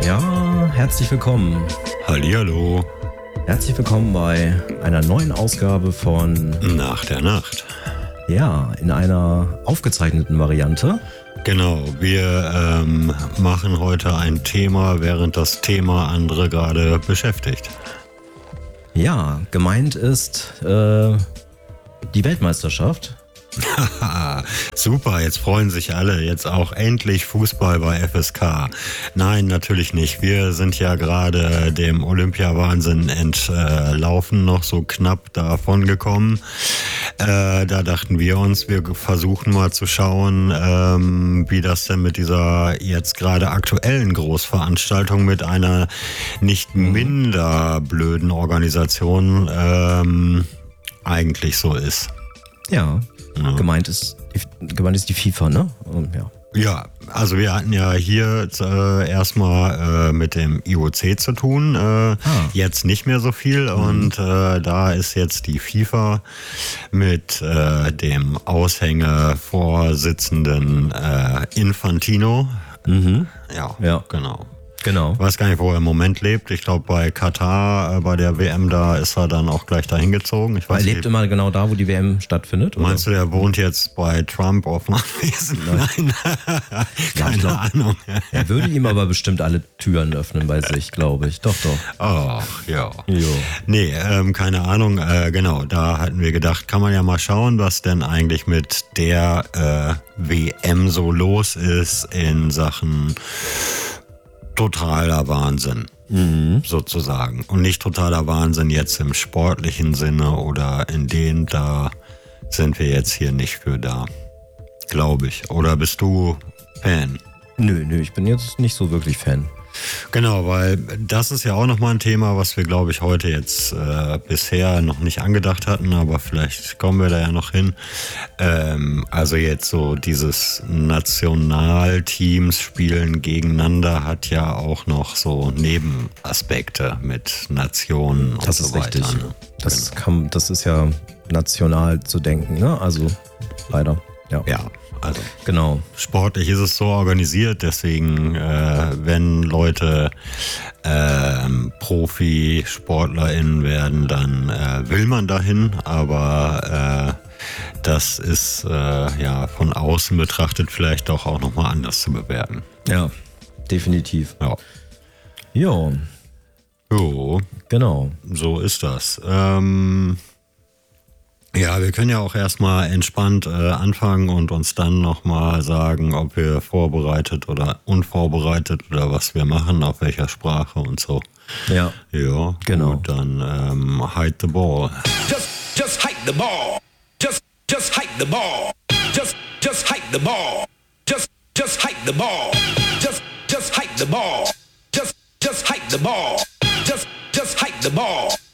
Ja, herzlich willkommen. Hallihallo. Herzlich willkommen bei einer neuen Ausgabe von Nach der Nacht. Ja, in einer aufgezeichneten Variante. Genau, wir machen heute ein Thema, während das Thema andere gerade beschäftigt. Ja, gemeint ist die Weltmeisterschaft. Super, jetzt freuen sich alle. Jetzt auch endlich Fußball bei FSK. Nein, natürlich nicht. Wir sind ja gerade dem Olympia-Wahnsinn entlaufen, noch so knapp davon gekommen. Da dachten wir uns, wir versuchen mal zu schauen, wie das denn mit dieser jetzt gerade aktuellen Großveranstaltung mit einer nicht minder blöden Organisation eigentlich so ist. Ja. Gemeint ist die FIFA, ne? Ja. Ja, also wir hatten ja hier erstmal mit dem IOC zu tun, jetzt nicht mehr so viel und da ist jetzt die FIFA mit dem Aushängevorsitzenden Infantino. Ja, genau. Ich weiß gar nicht, wo er im Moment lebt. Ich glaube, bei Katar, bei der WM, da ist er dann auch gleich dahin gezogen. Er lebt immer genau da, wo die WM stattfindet? Oder? Meinst du, der wohnt jetzt bei Trump auf dem Anwesen? Nein. Keine Ahnung. Er würde ihm aber bestimmt alle Türen öffnen bei sich, glaube ich. Doch. Ach, ja. Jo. Nee, keine Ahnung. Genau, da hatten wir gedacht, kann man ja mal schauen, was denn eigentlich mit der WM so los ist in Sachen totaler Wahnsinn, sozusagen. Und nicht totaler Wahnsinn jetzt im sportlichen Sinne oder in dem, da sind wir jetzt hier nicht für da, glaube ich. Oder bist du Fan? Nö, ich bin jetzt nicht so wirklich Fan. Genau, weil das ist ja auch nochmal ein Thema, was wir, glaube ich, heute jetzt bisher noch nicht angedacht hatten, aber vielleicht kommen wir da ja noch hin. Also jetzt so dieses Nationalteams spielen gegeneinander hat ja auch noch so Nebenaspekte mit Nationen und so weiter. Das ist richtig. Das ist ja national zu denken, ne? Also leider, ja. Ja. Also genau. Sportlich ist es so organisiert, deswegen wenn Leute Profisportlerinnen werden, dann will man dahin, aber das ist ja von außen betrachtet vielleicht doch auch nochmal anders zu bewerten. Ja, definitiv. Ja. Jo. Genau. So ist das. Ja, wir können ja auch erstmal entspannt anfangen und uns dann nochmal sagen, ob wir vorbereitet oder unvorbereitet oder was wir machen, auf welcher Sprache und so. Ja. Ja, genau. Gut, dann hide the ball. Just hide the ball. Just hide the ball. Just hide the ball. Just hide the ball. Just hide the ball. Just hide the ball. Just hide the ball.